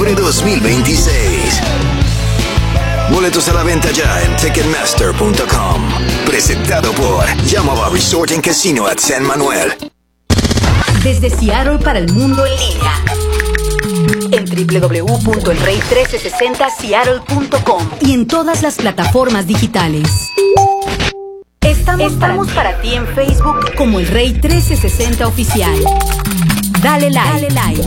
octubre 2026. Boletos a la venta ya en Ticketmaster.com. Presentado por Yamava Resort and Casino at San Manuel. Desde Seattle para el mundo en línea. En www.elrey1360seattle.com y en todas las plataformas digitales. Estamos para ti en Facebook como El Rey 1360 Oficial. Dale like.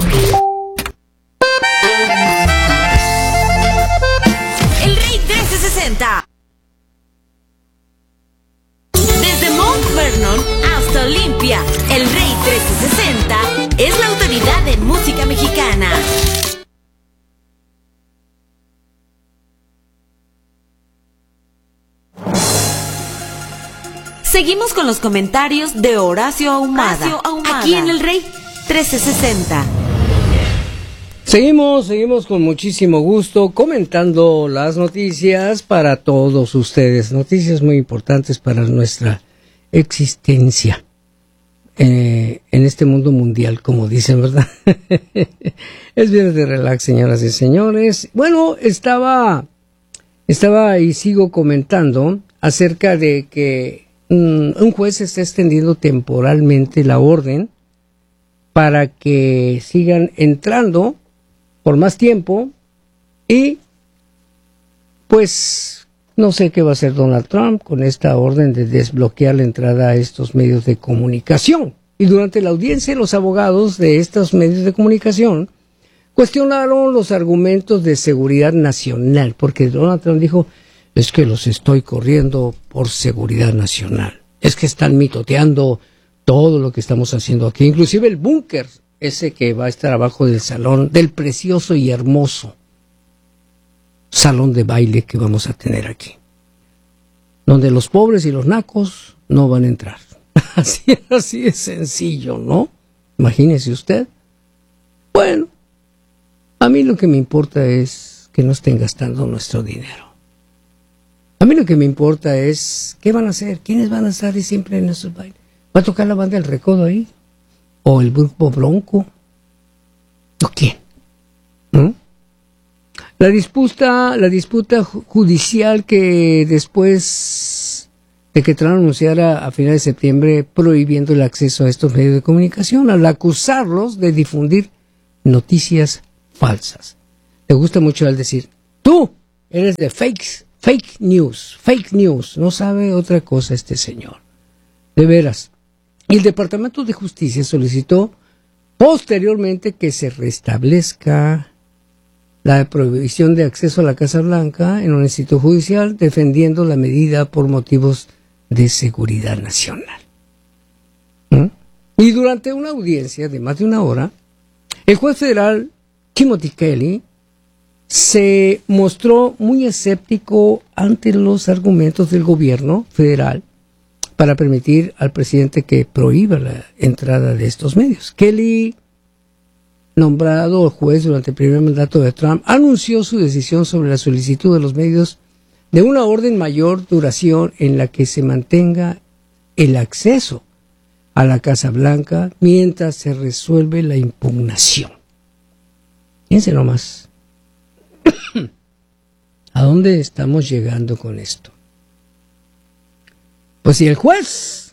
El Rey 1360. Desde Mount Vernon hasta Olympia, El Rey 1360 es la autoridad en música mexicana. Seguimos con los comentarios de Horacio Ahumada, aquí en El Rey 1360. Seguimos con muchísimo gusto comentando las noticias para todos ustedes. Noticias muy importantes para nuestra existencia en este mundo mundial, como dicen, ¿verdad? Es viernes de relax, señoras y señores. Bueno, estaba y sigo comentando acerca de que un juez está extendiendo temporalmente la orden para que sigan entrando por más tiempo y pues no sé qué va a hacer Donald Trump con esta orden de desbloquear la entrada a estos medios de comunicación. Y durante la audiencia, los abogados de estos medios de comunicación cuestionaron los argumentos de seguridad nacional, porque Donald Trump dijo, es que los estoy corriendo por seguridad nacional, es que están mitoteando todo lo que estamos haciendo aquí, inclusive el búnker ese que va a estar abajo del salón, del precioso y hermoso salón de baile que vamos a tener aquí, donde los pobres y los nacos no van a entrar. Así es sencillo, ¿no? Imagínese usted. Bueno, a mí lo que me importa es que no estén gastando nuestro dinero. A mí lo que me importa es qué van a hacer, quiénes van a estar siempre en esos bailes. ¿Va a tocar la banda del Recodo ahí? ¿O el grupo Bronco? ¿O quién? ¿No? La disputa judicial que después de que Trump anunciara a finales de septiembre prohibiendo el acceso a estos medios de comunicación al acusarlos de difundir noticias falsas. Le gusta mucho al decir, tú eres de fake news, no sabe otra cosa este señor. De veras. Y el Departamento de Justicia solicitó posteriormente que se restablezca la prohibición de acceso a la Casa Blanca en un instituto judicial, defendiendo la medida por motivos de seguridad nacional. Y durante una audiencia de más de una hora, el juez federal Timothy Kelly se mostró muy escéptico ante los argumentos del gobierno federal para permitir al presidente que prohíba la entrada de estos medios. Kelly, nombrado juez durante el primer mandato de Trump, anunció su decisión sobre la solicitud de los medios de una orden mayor duración en la que se mantenga el acceso a la Casa Blanca mientras se resuelve la impugnación. Fíjense nomás. ¿A dónde estamos llegando con esto? Pues si el juez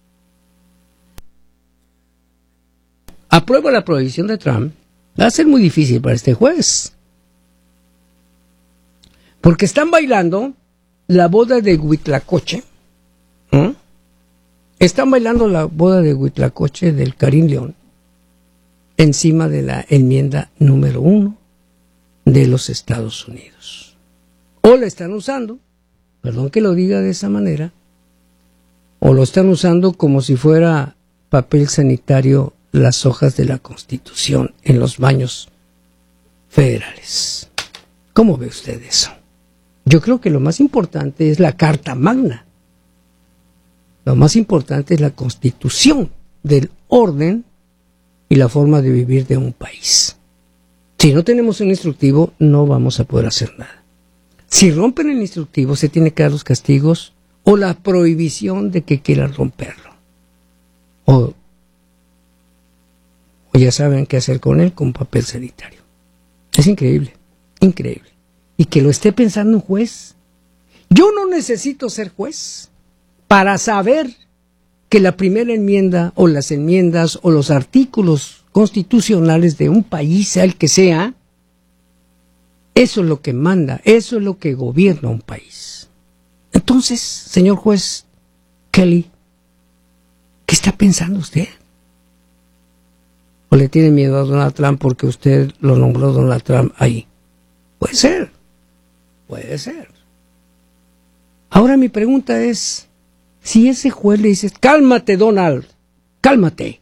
aprueba la prohibición de Trump, va a ser muy difícil para este juez. Porque están bailando la boda de Huitlacoche. Están bailando la boda de Huitlacoche del Karim León encima de la enmienda número 1 de los Estados Unidos. O la están usando, perdón que lo diga de esa manera, o lo están usando como si fuera papel sanitario las hojas de la Constitución en los baños federales. ¿Cómo ve usted eso? Yo creo que lo más importante es la Carta Magna. Lo más importante es la Constitución del orden y la forma de vivir de un país. Si no tenemos un instructivo, no vamos a poder hacer nada. Si rompen el instructivo, se tiene que dar los castigos o la prohibición de que quieran romperlo. O ya saben qué hacer con él, con papel sanitario. Es increíble, increíble. Y que lo esté pensando un juez. Yo no necesito ser juez para saber que la primera enmienda o las enmiendas o los artículos constitucionales de un país, sea el que sea, eso es lo que manda, eso es lo que gobierna un país. Entonces, señor juez Kelly, ¿qué está pensando usted? ¿O le tiene miedo a Donald Trump porque usted lo nombró Donald Trump ahí? Puede ser, puede ser. Ahora mi pregunta es, si ese juez le dice, cálmate Donald, cálmate.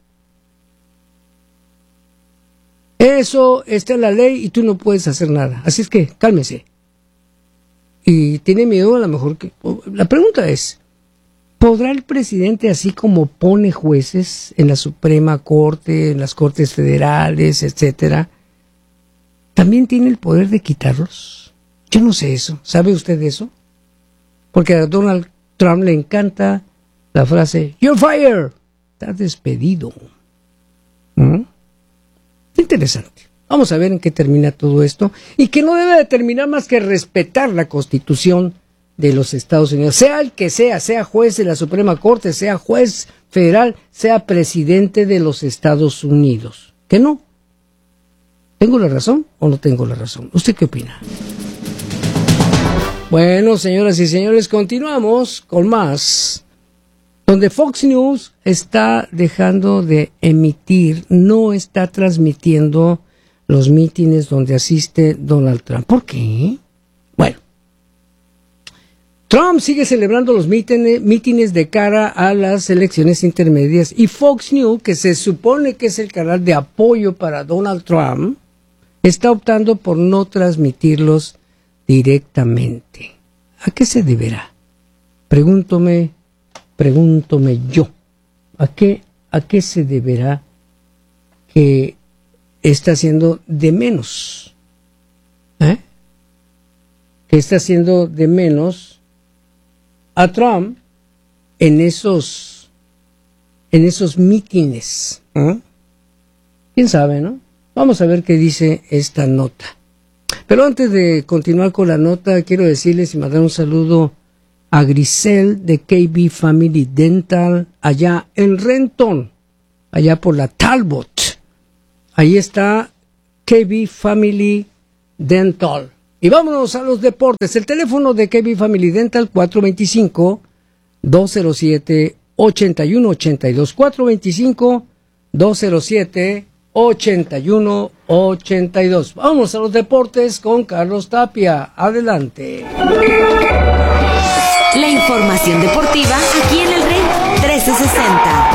Eso está en la ley y tú no puedes hacer nada. Así es que, cálmese. Y tiene miedo a lo mejor que... La pregunta es, ¿podrá el presidente, así como pone jueces en la Suprema Corte, en las Cortes Federales, etcétera, también tiene el poder de quitarlos? Yo no sé eso. ¿Sabe usted eso? Porque a Donald Trump le encanta la frase, "You're fired", está despedido. Interesante. Vamos a ver en qué termina todo esto, y que no debe de terminar más que respetar la Constitución de los Estados Unidos, sea el que sea juez de la Suprema Corte, sea juez federal, sea presidente de los Estados Unidos. ¿Que no? ¿Tengo la razón o no tengo la razón? ¿Usted qué opina? Bueno, señoras y señores, continuamos con más, donde Fox News está dejando de emitir, no está transmitiendo los mítines donde asiste Donald Trump. ¿Por qué? Bueno, Trump sigue celebrando los mítines de cara a las elecciones intermedias, y Fox News, que se supone que es el canal de apoyo para Donald Trump, está optando por no transmitirlos directamente. ¿A qué se deberá? Pregúntome yo. ¿A qué se deberá que está haciendo de menos? Que está haciendo de menos a Trump en esos mítines. ¿Quién sabe, no? Vamos a ver qué dice esta nota. Pero antes de continuar con la nota, quiero decirles y mandar un saludo a Grisel de KB Family Dental, allá en Renton, allá por la Talbot. Ahí está KB Family Dental. Y vámonos a los deportes. El teléfono de KB Family Dental, 425-207-8182. 425-207-8182. Vamos a los deportes con Carlos Tapia. Adelante. La información deportiva aquí en el Rey 1360.